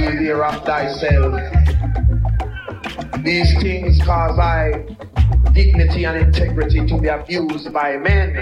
be aware of thyself. These things cause thy dignity and integrity to be abused by men.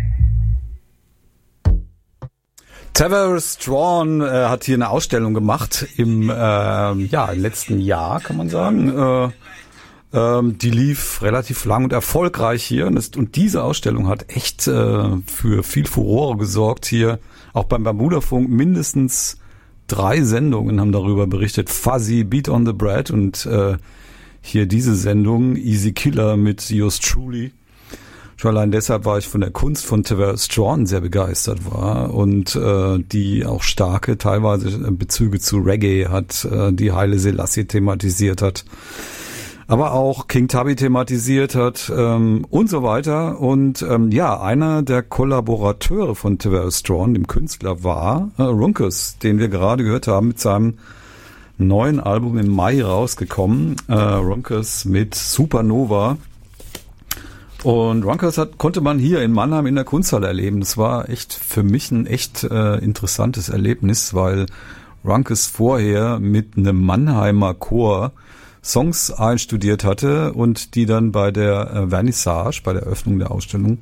Tavares Strachan hat hier eine Ausstellung gemacht im letzten Jahr, kann man sagen. Die lief relativ lang und erfolgreich hier. Und diese Ausstellung hat echt für viel Furore gesorgt hier. Auch beim Bermuda-Funk mindestens 3 Sendungen haben darüber berichtet. Fuzzy, Beat on the Bread und hier diese Sendung, Easy Killer mit Yours Truly. Schon allein deshalb war ich von der Kunst von Tavares Strachan sehr begeistert war und die auch starke teilweise Bezüge zu Reggae hat, die Haile Selassie thematisiert hat, aber auch King Tubby thematisiert hat und so weiter. Und einer der Kollaborateure von Tavares Strachan, dem Künstler, war Ronkus, den wir gerade gehört haben mit seinem neuen Album im Mai rausgekommen, Ronkus mit Supernova. Und Ronkus konnte man hier in Mannheim in der Kunsthalle erleben. Das war echt für mich ein echt interessantes Erlebnis, weil Ronkus vorher mit einem Mannheimer Chor Songs einstudiert hatte und die dann bei der Vernissage, bei der Eröffnung der Ausstellung,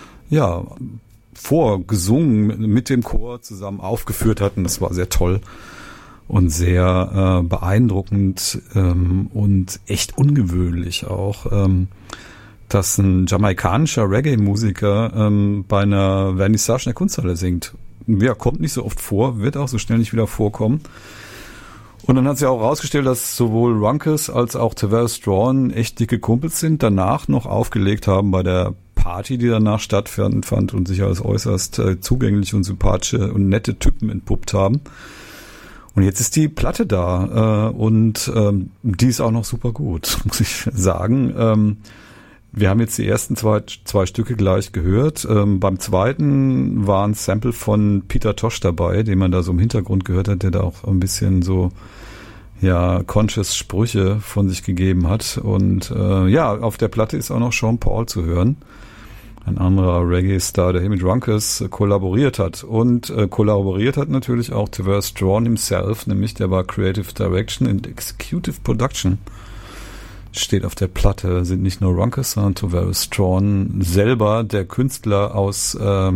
vorgesungen mit dem Chor zusammen aufgeführt hatten. Das war sehr toll und sehr beeindruckend und echt ungewöhnlich auch, dass ein jamaikanischer Reggae-Musiker bei einer Vernissage in der Kunsthalle singt. Ja, kommt nicht so oft vor, wird auch so schnell nicht wieder vorkommen. Und dann hat sich auch herausgestellt, dass sowohl Ronkus als auch Tavares Strachan echt dicke Kumpels sind, danach noch aufgelegt haben bei der Party, die danach stattfand und sich als äußerst zugängliche und sympathische und nette Typen entpuppt haben. Und jetzt ist die Platte da und die ist auch noch super gut, muss ich sagen. Wir haben jetzt die ersten zwei Stücke gleich gehört. Beim zweiten war ein Sample von Peter Tosh dabei, den man da so im Hintergrund gehört hat, der da auch ein bisschen so conscious Sprüche von sich gegeben hat. Und auf der Platte ist auch noch Sean Paul zu hören, ein anderer Reggae-Star, der hier mit Ronkus kollaboriert hat. Und kollaboriert hat natürlich auch Tavares Strachan himself, nämlich der war Creative Direction and Executive Production. Steht auf der Platte, sind nicht nur Ronkus, sondern Tavares Strachan selber, der Künstler aus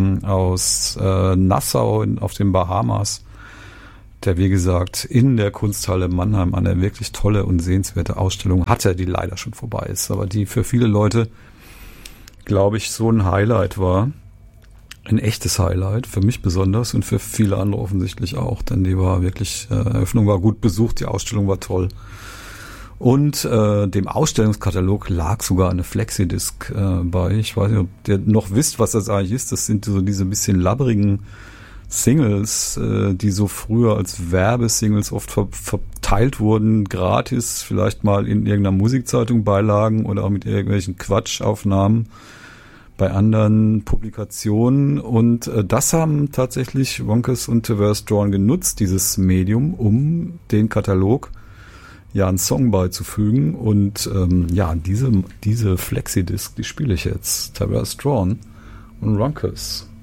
Nassau auf den Bahamas, der wie gesagt in der Kunsthalle Mannheim eine wirklich tolle und sehenswerte Ausstellung hatte, die leider schon vorbei ist, aber die für viele Leute, glaube ich, so ein Highlight war. Ein echtes Highlight, für mich besonders und für viele andere offensichtlich auch, denn die war wirklich, Eröffnung war gut besucht, die Ausstellung war toll. Und dem Ausstellungskatalog lag sogar eine Flexidisc bei. Ich weiß nicht, ob ihr noch wisst, was das eigentlich ist. Das sind so diese bisschen labberigen Singles, die so früher als Werbesingles oft verteilt wurden, gratis, vielleicht mal in irgendeiner Musikzeitung beilagen oder auch mit irgendwelchen Quatschaufnahmen bei anderen Publikationen. Und das haben tatsächlich Ronkus und Tavares Strachan genutzt, dieses Medium, um den Katalog einen Song beizufügen und diese Flexidisc, die spiele ich jetzt. Tavares Strachan und Ronkus.